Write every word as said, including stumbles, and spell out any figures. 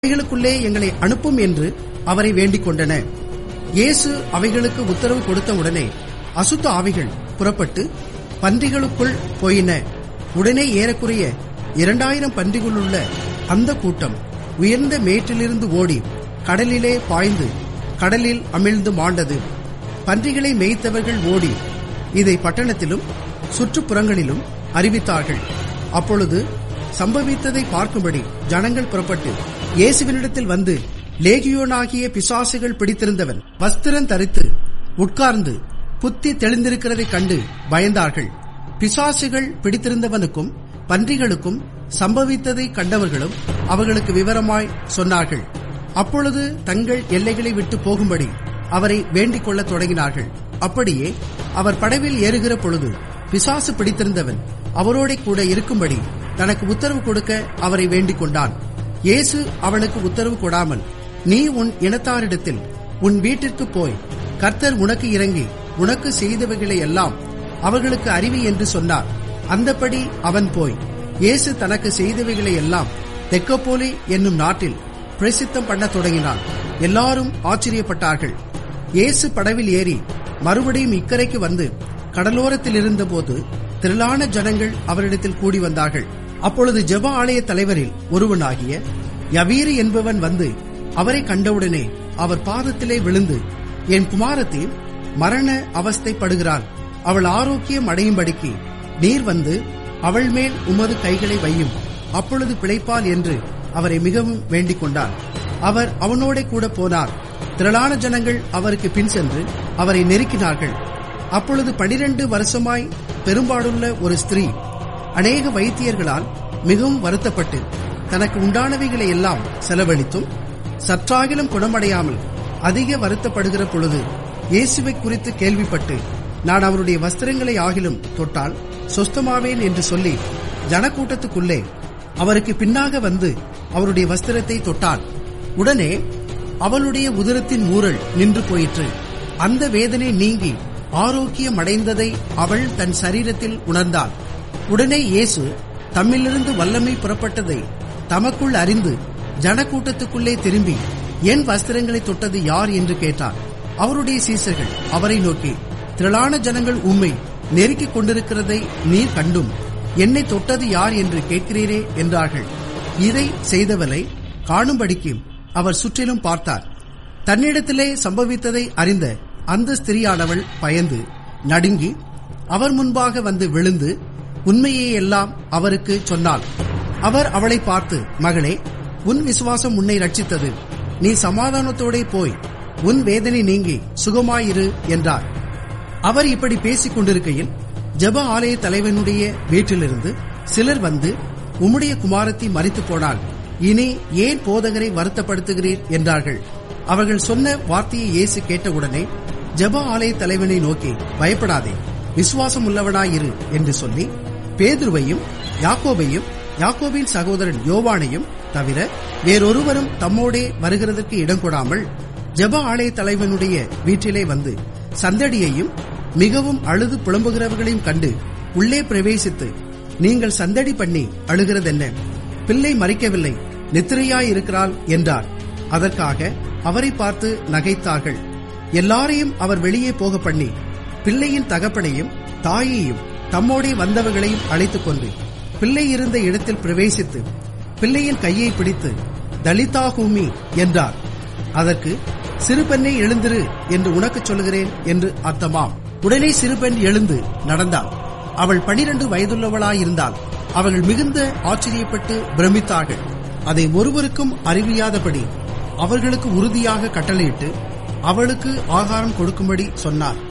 அவைகளுக்குள்ளே எங்களை அனுப்பும் என்று அவரை வேண்டிக் கொண்டன. இயேசு அவைகளுக்கு உத்தரவு கொடுத்த உடனே அசுத்த ஆவிகள் புறப்பட்டு பன்றிகளுக்குள் போயின. உடனே ஏறக்குறைய இரண்டாயிரம் பன்றிகளுள்ள அந்த கூட்டம் உயர்ந்த மேட்டிலிருந்து ஓடி கடலிலே பாய்ந்து கடலில் அமிழ்ந்து மாண்டது. பன்றிகளை மேய்த்தவர்கள் ஓடி இதை பட்டணத்திலும் சுற்றுப்புறங்களிலும் அறிவித்தார்கள். அப்பொழுது சம்பவித்ததை பார்க்கும்படி ஜனங்கள் புறப்பட்டு இயேசுவினிடத்தில் வந்து, லேகியோனாகிய பிசாசுகள் பிடித்திருந்தவன் வஸ்திரம் தரித்து உட்கார்ந்து புத்தி தெளிந்திருக்கிறதைக் கண்டு பயந்தார்கள். பிசாசுகள் பிடித்திருந்தவனுக்கும் பன்றிகளுக்கும் சம்பவித்ததை கண்டவர்களும் அவர்களுக்கு விவரமாய் சொன்னார்கள். அப்பொழுது தங்கள் எல்லைகளை விட்டு போகும்படி அவரை வேண்டிக் கொள்ளத் தொடங்கினார்கள். அப்படியே அவர் படவில் ஏறுகிற பொழுது பிசாசு பிடித்திருந்தவன் அவரோட கூட இருக்கும்படி தனக்கு உத்தரவு கொடுக்க அவரை வேண்டிக் கொண்டான். இயேசு அவனுக்கு உத்தரவு கொடாமல், நீ உன் இனத்தாரிடத்தில் உன் வீட்டிற்கு போய் கர்த்தர் உனக்கு இறங்கி உனக்கு செய்தவைகளை எல்லாம் அவர்களுக்கு அறிவி என்று சொன்னார். அந்தபடி அவன் போய் இயேசு தனக்கு செய்தவைகளை எல்லாம் தெக்கப்போலி என்னும் நாட்டில் பிரசித்தம் பண்ண தொடங்கினான். எல்லாரும் ஆச்சரியப்பட்டார்கள். இயேசு படவில் ஏறி மறுபடியும் இக்கரைக்கு வந்து கடலோரத்தில் இருந்தபோது திரளான ஜனங்கள் அவரிடத்தில் கூடி வந்தார்கள். அப்பொழுது ஜெப ஆலய தலைவரில் ஒருவனாகிய யவீரு என்பவன் வந்து அவரை கண்டவுடனே அவர் பாதத்திலே விழுந்து, என் குமாரத்தி மரண அவஸ்தைப்படுகிறாள், அவள் ஆரோக்கியம் அடையும்படிக்கு நீர் வந்து அவள் மேல் உமது கைகளை வையும், அப்பொழுது பிழைப்பாள் என்று அவரை மிகவும் வேண்டிக் கொண்டார். அவர் அவனோட கூட போனார். திரளான ஜனங்கள் அவருக்கு பின் சென்று அவரை நெருக்கினார்கள். அப்பொழுது பனிரெண்டு வருஷமாய் பெரும்பாடுள்ள ஒரு ஸ்திரீ அநேக வைத்தியர்களால் மிகவும் வருத்தப்பட்டு தனக்கு உண்டானவைகளை எல்லாம் செலவழித்தும் சற்றாகிலும் குணமடையாமல் அதிக வருத்தப்படுகிற பொழுது இயேசுவை குறித்து கேள்விப்பட்டு, நான் அவருடைய வஸ்திரங்களை ஆகிலும் தொட்டால் சொஸ்தமாவேன் என்று சொல்லி ஜனக்கூட்டத்துக்குள்ளே அவருக்கு பின்னாக வந்து அவருடைய வஸ்திரத்தை தொட்டாள். உடனே அவளுடைய உதரத்தின் ஊரல் நின்று போயிற்று. அந்த வேதனை நீங்கி ஆரோக்கியம் அடைந்ததை அவள் தன் சரீரத்தில் உணர்ந்தாள். உடனே இயேசு தம்மிலிருந்து வல்லமை புறப்பட்டதை தமக்குள் அறிந்து ஜனக்கூட்டத்துக்குள்ளே திரும்பி, என் வஸ்திரங்களை தொட்டது யார் என்று கேட்டார். அவருடைய சீசர்கள் அவரை நோக்கி, திரளான ஜனங்கள் உம்மை நெருக்கிக் கொண்டிருக்கிறதை நீர் கண்டும் என்னை தொட்டது யார் என்று கேட்கிறீரே என்றார்கள். இதை செய்தவரை காணும்படிக்கு அவர் சுற்றிலும் பார்த்தார். தன்னிடத்திலே சம்பவித்ததை அறிந்த அந்த ஸ்திரீயானவள் பயந்து நடுங்கி அவர் முன்பாக வந்து விழுந்து உண்மையை எல்லாம் அவருக்கு சொன்னாள். அவர் அவளை பார்த்து, மகளே, உன் விசுவாசம் உன்னை ரட்சித்தது, நீ சமாதானத்தோடே போய் உன் வேதனை நீங்கி சுகமாயிரு என்றார். அவர் இப்படி பேசிக் கொண்டிருக்கையில் ஜெப ஆலய தலைவனுடைய வீட்டிலிருந்து சிலர் வந்து, உம்முடைய குமாரத்தி மரித்து போனாள், இனி ஏன் போதகரை வருத்தப்படுத்துகிறீர் என்றார்கள். அவர்கள் சொன்ன வார்த்தையை இயேசு கேட்டவுடனே ஜெப ஆலய தலைவனை நோக்கி, பயப்படாதே, விசுவாசம் உள்ளவனாயிரு என்று சொல்லி பேதுருவையும் யாக்கோபையும் யாக்கோபின் சகோதரன் யோவானையும் தவிர வேறொருவரும் தம்மோடே வருகிறதற்கு இடம் கொடாமல் ஜெப ஆலய தலைவனுடைய வீட்டிலே வந்து சந்தடியையும் மிகவும் அழுது புலம்புகிறவர்களையும் கண்டு உள்ளே பிரவேசித்து, நீங்கள் சந்தடி பண்ணி அழுகிறதென்ன? பிள்ளை மரிக்கவில்லை, நித்திரையாயிருக்கிறாள் என்றார். அதற்காக அவரை பார்த்து நகைத்தார்கள். எல்லாரையும் அவர் வெளியே போக பண்ணி பிள்ளையின் தகப்பனையும் தாயையும் தம்மோடே வந்தவர்களையும் அழைத்துக் கொண்டு பிள்ளை இருந்த இடத்தில் பிரவேசித்து பிள்ளையின் கையை பிடித்து தலிதாகூமி என்றார். அதற்கு, சிறுபெண்ணை எழுந்திரு என்று உனக்கு சொல்கிறேன் என்று அர்த்தமாம். உடனே சிறுபெண் எழுந்து நடந்தாள். அவள் பனிரண்டு வயதுள்ளவளாயிருந்தாள். அவர்கள் மிகுந்த ஆச்சரியப்பட்டு பிரமித்தார்கள். அதை ஒருவருக்கும் அறிவியாதபடி அவர்களுக்கு உறுதியாக கட்டளையிட்டு அவளுக்கு ஆகாரம் கொடுக்கும்படி சொன்னார்.